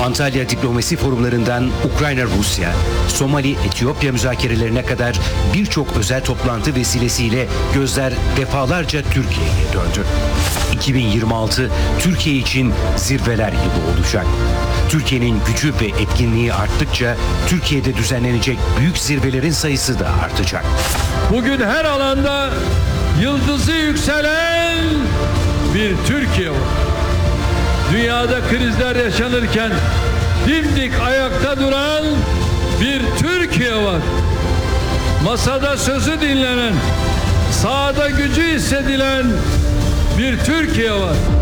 Antalya diplomasi forumlarından Ukrayna-Rusya, Somali-Etiyopya müzakerelerine kadar birçok özel toplantı vesilesiyle gözler defalarca Türkiye'ye döndü. 2026 Türkiye için zirveler yılı olacak. Türkiye'nin gücü ve etkinliği arttıkça Türkiye'de düzenlenecek büyük zirvelerin sayısı da artacak. Bugün her alanda yıldızı yükselen bir Türkiye var. Dünyada krizler yaşanırken dimdik ayakta duran bir Türkiye var. Masada sözü dinlenen, sahada gücü hissedilen bir Türkiye var.